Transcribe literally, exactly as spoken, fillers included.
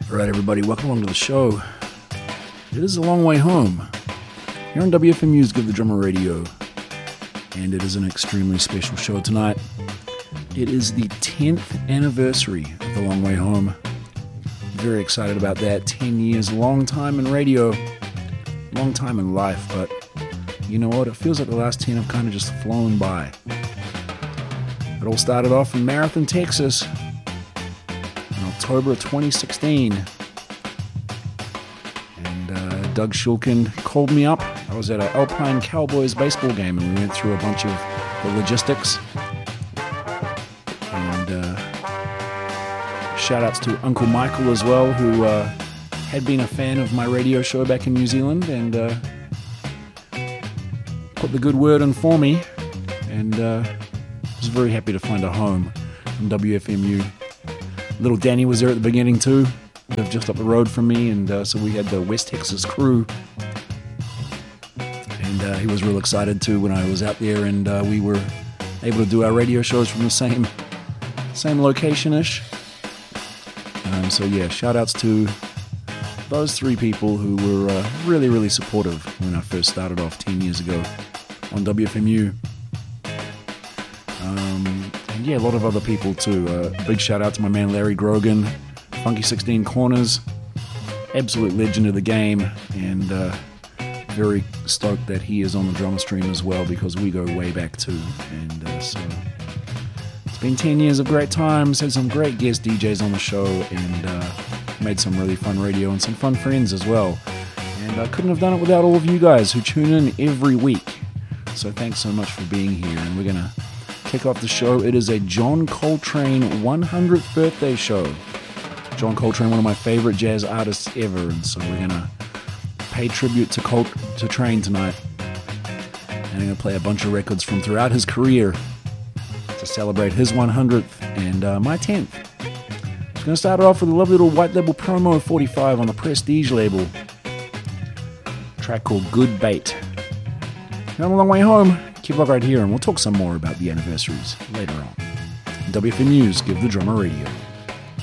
All right, everybody, welcome along to the show. It is a long way home. Here on W F M U's Give the Drummer Radio, and it is an extremely special show tonight. It is the tenth anniversary of The Long Way Home. Very excited about that. ten years, long time in radio, long time in life, but you know what? It feels like the last ten have kind of just flown by. It all started off in Marathon, Texas, in October of twenty sixteen. And uh, Doug Shulkin called me up. I was at an Alpine Cowboys baseball game, and we went through a bunch of the logistics. And uh, shout outs to Uncle Michael as well, who uh, had been a fan of my radio show back in New Zealand and uh, put the good word in for me. And uh, was very happy to find a home from W F M U. Little Danny was there at the beginning too, lived just up the road from me, and uh, so we had the West Texas crew. And uh, he was real excited too when I was out there, and uh, we were able to do our radio shows from the same same location-ish. Um, so yeah, shout outs to those three people who were uh, really, really supportive when I first started off ten years ago on W F M U. Um, and yeah, a lot of other people too. Uh, big shout out to my man Larry Grogan, Funky sixteen Corners, absolute legend of the game, and uh, very stoked that he is on the drummer stream as well, because we go way back too. And uh, so it's been ten years of great times, had some great guest D Js on the show, and uh, made some really fun radio and some fun friends as well. And I couldn't have done it without all of you guys who tune in every week. So thanks so much for being here, and we're going to kick off the show. It is a John Coltrane one hundredth birthday show. John Coltrane, one of my favorite jazz artists ever, and so we're going to pay tribute to Col- to Train tonight. And I'm going to play a bunch of records from throughout his career to celebrate his one hundredth and uh, my tenth. I'm going to start it off with a lovely little white label promo forty-five on the Prestige label. A track called Good Bait. Now on the long way home, keep up right here, and we'll talk some more about the anniversaries later on. W F M U's Give the Drummer Radio.